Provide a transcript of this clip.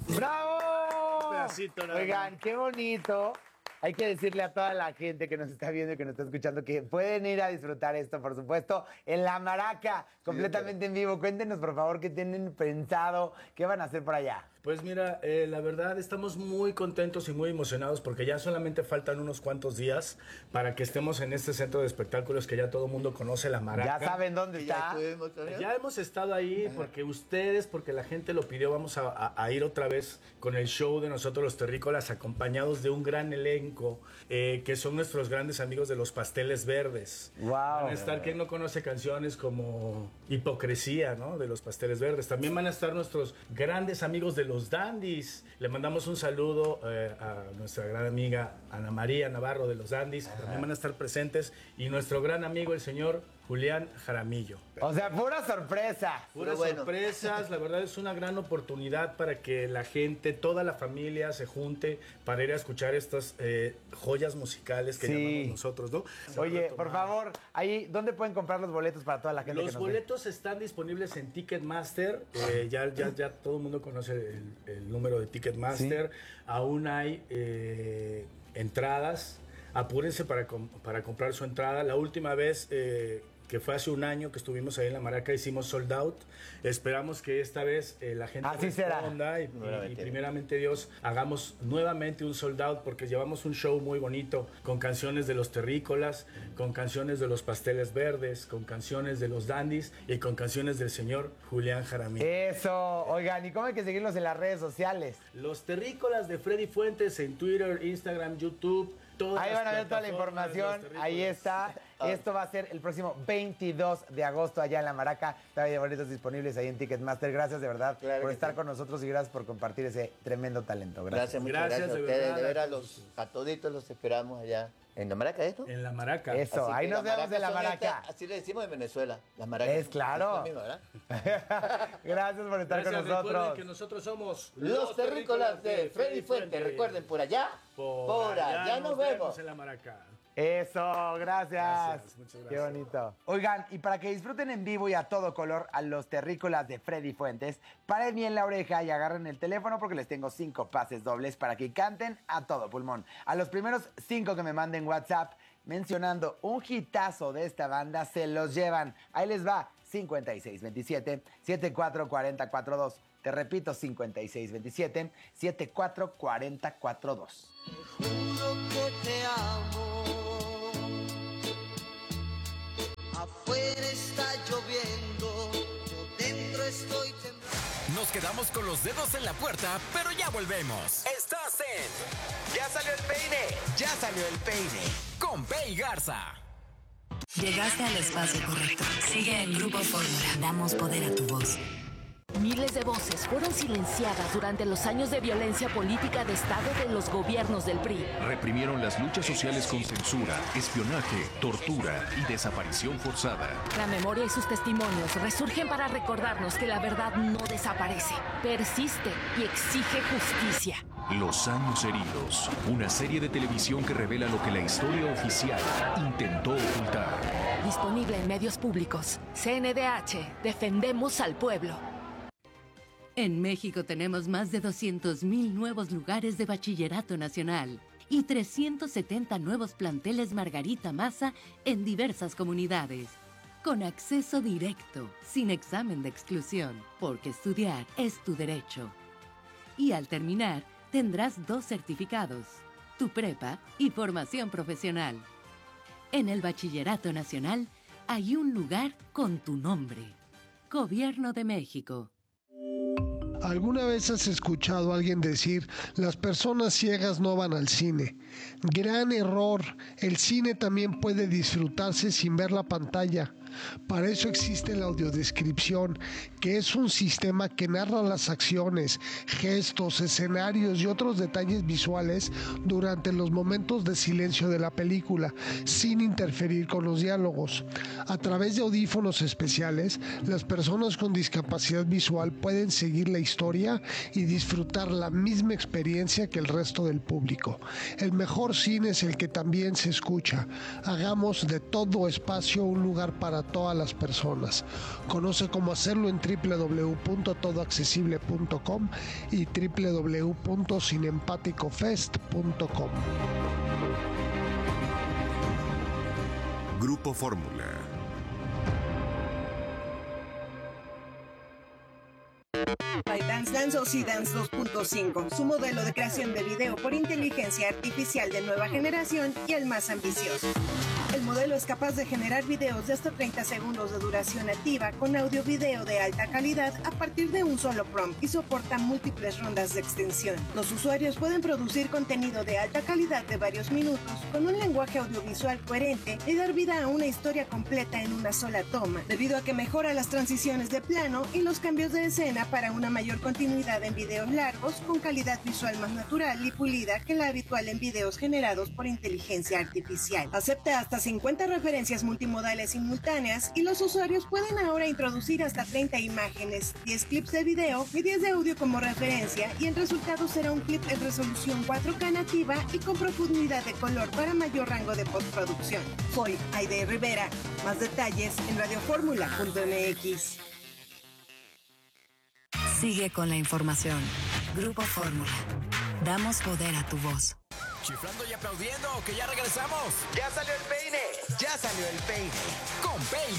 ¡Bravo! Pedacito, nada Oigan, más. qué bonito. Hay que decirle a toda la gente que nos está viendo y que nos está escuchando que pueden ir a disfrutar esto, por supuesto, en La Maraca, completamente en vivo. Cuéntenos, por favor, qué tienen pensado, qué van a hacer por allá. Pues mira, la verdad estamos muy contentos y muy emocionados porque ya solamente faltan unos cuantos días para que estemos en este centro de espectáculos que ya todo el mundo conoce, La Maraca. Ya saben dónde está. Ya hemos estado ahí porque ustedes, porque la gente lo pidió, vamos a ir otra vez con el show de nosotros los terrícolas, acompañados de un gran elenco que son nuestros grandes amigos de los Pasteles Verdes. Wow. Van a estar, ¿quién no conoce canciones como Hipocresía, ¿no? De los Pasteles Verdes? También van a estar nuestros grandes amigos de los Dandies. Le mandamos un saludo a nuestra gran amiga Ana María Navarro de los Dandies. También van a estar presentes. Y nuestro gran amigo, el señor Julián Jaramillo. O sea, pura sorpresa. Puras sorpresas, la verdad es una gran oportunidad para que la gente, toda la familia se junte para ir a escuchar estas joyas musicales que llamamos nosotros, ¿no? Oye, por favor, ahí, ¿dónde pueden comprar los boletos para toda la gente que Los nos ve? boletos están disponibles en Ticketmaster. Ya todo el mundo conoce el número de Ticketmaster. Aún hay entradas. Apúrense para comprar su entrada. La última vez que fue hace un año que estuvimos ahí en La Maraca, hicimos sold out. Esperamos que esta vez la gente responda y primeramente Dios hagamos nuevamente un sold out, porque llevamos un show muy bonito con canciones de los terrícolas, con canciones de los Pasteles Verdes, con canciones de los Dandies y con canciones del señor Julián Jaramillo. Eso, oigan, ¿y cómo hay que seguirlos en las redes sociales? Los terrícolas de Freddy Fuentes en Twitter, Instagram, YouTube. Ahí van a ver toda la información, ahí está. Esto va a ser el próximo 22 de agosto allá en La Maraca. Todavía hay boletos disponibles ahí en Ticketmaster. Gracias de verdad por estar con nosotros y gracias por compartir ese tremendo talento. Gracias. Muchas gracias a ustedes. De verdad, a toditos los esperamos allá. ¿En La Maraca esto? En La Maraca. Eso, Así ahí que nos vemos en La Maraca. Así le decimos en Venezuela, La Maraca. Es claro. Es lo mismo, ¿verdad? Gracias por estar con nosotros. Recuerden que nosotros somos Los terrícolas de Freddy Fuentes. Recuerden, por allá nos vemos. En La Maraca. Eso, gracias. Muchas gracias. Qué bonito. Oigan, y para que disfruten en vivo y a todo color a los terrícolas de Freddy Fuentes, paren bien la oreja y agarren el teléfono porque les tengo 5 pases dobles para que canten a todo pulmón. A los primeros 5 que me manden WhatsApp mencionando un hitazo de esta banda, se los llevan. Ahí les va, 5627-744042. Te repito, 5627-744042. Juro que te amo. Afuera está lloviendo, yo dentro estoy temblando. Nos quedamos con los dedos en la puerta, pero ya volvemos. Estás en ¡Ya salió el peine! ¡Ya salió el peine! Con Pei Garza. Llegaste al espacio correcto. Sigue en Grupo Fórmula. Damos poder a tu voz. Miles de voces fueron silenciadas durante los años de violencia política de Estado de los gobiernos del PRI. Reprimieron las luchas sociales con censura, espionaje, tortura y desaparición forzada. La memoria y sus testimonios resurgen para recordarnos que la verdad no desaparece, persiste y exige justicia. Los años heridos, una serie de televisión que revela lo que la historia oficial intentó ocultar. Disponible en medios públicos. CNDH, defendemos al pueblo. En México tenemos más de 200,000 nuevos lugares de bachillerato nacional y 370 nuevos planteles Margarita Maza en diversas comunidades. Con acceso directo, sin examen de exclusión, porque estudiar es tu derecho. Y al terminar, tendrás 2 certificados, tu prepa y formación profesional. En el Bachillerato Nacional hay un lugar con tu nombre. Gobierno de México. ¿Alguna vez has escuchado a alguien decir, las personas ciegas no van al cine? Gran error, el cine también puede disfrutarse sin ver la pantalla. Para eso existe la audiodescripción, que es un sistema que narra las acciones, gestos, escenarios y otros detalles visuales durante los momentos de silencio de la película, sin interferir con los diálogos. A través de audífonos especiales, las personas con discapacidad visual pueden seguir la historia y disfrutar la misma experiencia que el resto del público. El mejor cine es el que también se escucha. Hagamos de todo espacio un lugar para todas las personas. Conoce cómo hacerlo en www.todoaccesible.com y www.sinempaticofest.com. Grupo Fórmula. ByteDance lanzó C-Dance 2.5, su modelo de creación de video por inteligencia artificial de nueva generación y el más ambicioso. El modelo es capaz de generar videos de hasta 30 segundos de duración nativa con audio-video de alta calidad a partir de un solo prompt y soporta múltiples rondas de extensión. Los usuarios pueden producir contenido de alta calidad de varios minutos con un lenguaje audiovisual coherente y dar vida a una historia completa en una sola toma, debido a que mejora las transiciones de plano y los cambios de escena para una mayor continuidad en videos largos con calidad visual más natural y pulida que la habitual en videos generados por inteligencia artificial. Acepta hasta 50 referencias multimodales simultáneas y los usuarios pueden ahora introducir hasta 30 imágenes, 10 clips de video y 10 de audio como referencia, y el resultado será un clip en resolución 4K nativa y con profundidad de color para mayor rango de postproducción. Soy Aide Rivera. Más detalles en radioformula.mx. Sigue con la información. Grupo Fórmula. Damos poder a tu voz. Chiflando y aplaudiendo, que ya regresamos. Ya salió el peine. Ya salió el peine. Con Peine.